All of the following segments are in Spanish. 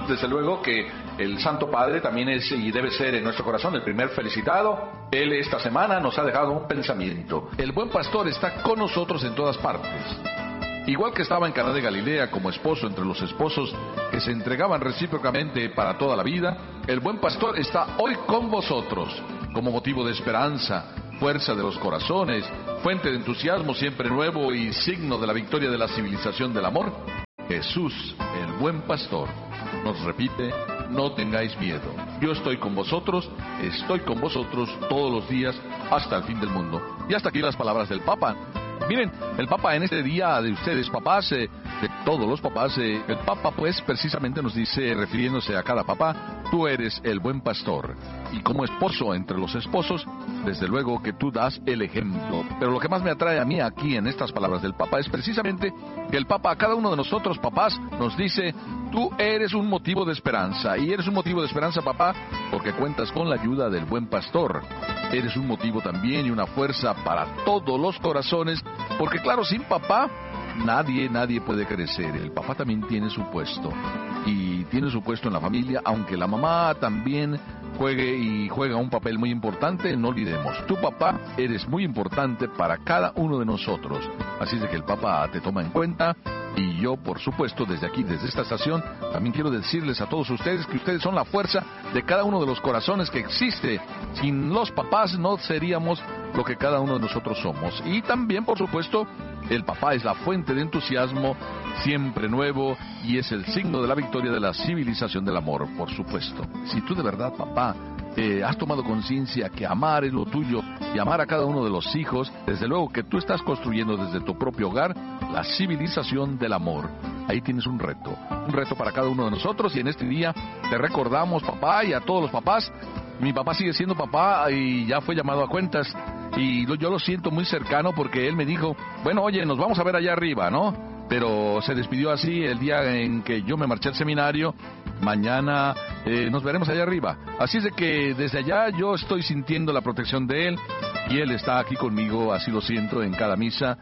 desde luego que el Santo Padre también es y debe ser en nuestro corazón el primer felicitado. Él esta semana nos ha dejado un pensamiento. El buen pastor está con nosotros en todas partes. Igual que estaba en Caná de Galilea como esposo entre los esposos que se entregaban recíprocamente para toda la vida, el buen pastor está hoy con vosotros como motivo de esperanza, fuerza de los corazones, fuente de entusiasmo siempre nuevo y signo de la victoria de la civilización del amor. Jesús, el buen pastor, nos repite: no tengáis miedo, yo estoy con vosotros todos los días hasta el fin del mundo. Y hasta aquí las palabras del Papa. Miren, el Papa en este día de ustedes, papás, de todos los papás, el Papa pues precisamente nos dice, refiriéndose a cada papá: tú eres el buen pastor. Y como esposo entre los esposos, desde luego que tú das el ejemplo. Pero lo que más me atrae a mí aquí en estas palabras del Papa es precisamente que el Papa a cada uno de nosotros, papás, nos dice: tú eres un motivo de esperanza. Y eres un motivo de esperanza, papá, porque cuentas con la ayuda del buen pastor. Eres un motivo también y una fuerza para todos los corazones, porque claro, sin papá nadie puede crecer. El papá también tiene su puesto, y tiene su puesto en la familia, aunque la mamá también juega un papel muy importante. No olvidemos, tu papá eres muy importante para cada uno de nosotros. Así es de que el papá te toma en cuenta. Y yo, por supuesto, desde aquí, desde esta estación, también quiero decirles a todos ustedes que ustedes son la fuerza de cada uno de los corazones que existe. Sin los papás no seríamos lo que cada uno de nosotros somos. Y también, por supuesto, el papá es la fuente de entusiasmo siempre nuevo y es el signo de la victoria de la civilización del amor, por supuesto. Si tú de verdad, papá, has tomado conciencia que amar es lo tuyo y amar a cada uno de los hijos, desde luego que tú estás construyendo desde tu propio hogar la civilización del amor. Ahí tienes un reto para cada uno de nosotros, y en este día te recordamos, papá, y a todos los papás. Mi papá sigue siendo papá y ya fue llamado a cuentas, y yo lo siento muy cercano porque él me dijo: bueno, oye, nos vamos a ver allá arriba, ¿no? Pero se despidió así el día en que yo me marché al seminario. Mañana nos veremos allá arriba. Así es de que desde allá yo estoy sintiendo la protección de él, y él está aquí conmigo, así lo siento, en cada misa.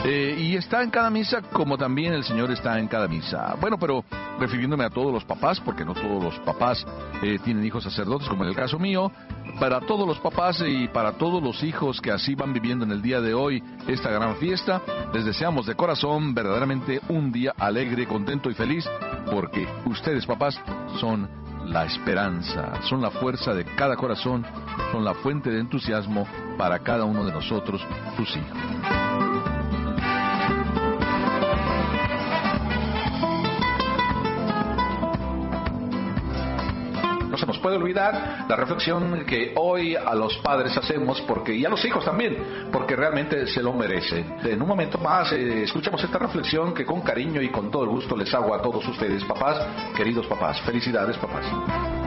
Y está en cada misa como también el Señor está en cada misa. Bueno, pero refiriéndome a todos los papás, porque no todos los papás tienen hijos sacerdotes, como en el caso mío. Para todos los papás y para todos los hijos que así van viviendo en el día de hoy esta gran fiesta, les deseamos de corazón verdaderamente un día alegre, contento y feliz, porque ustedes, papás, son la esperanza, son la fuerza de cada corazón, son la fuente de entusiasmo para cada uno de nosotros, sus hijos. No se nos puede olvidar la reflexión que hoy a los padres hacemos, y a los hijos también, porque realmente se lo merecen. En un momento más escuchamos esta reflexión que con cariño y con todo el gusto les hago a todos ustedes, papás, queridos papás. Felicidades, papás.